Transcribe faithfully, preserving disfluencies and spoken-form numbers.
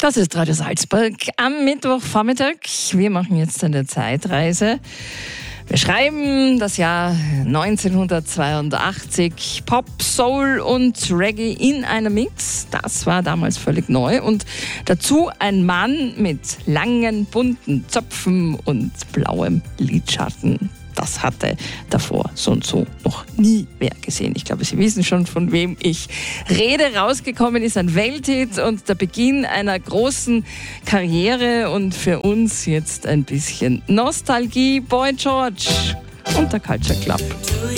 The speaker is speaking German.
Das ist Radio Salzburg am Mittwochvormittag. Wir machen jetzt eine Zeitreise. Wir schreiben das Jahr neunzehnhundertzweiundachtzig. Pop, Soul und Reggae in einem Mix. Das war damals völlig neu. Und dazu ein Mann mit langen, bunten Zöpfen und blauem Lidschatten. Das hatte davor so und so noch nie wer gesehen. Ich glaube, Sie wissen schon, von wem ich rede. Rausgekommen ist ein Welthit und der Beginn einer großen Karriere. Und für uns jetzt ein bisschen Nostalgie. Boy George und der Culture Club.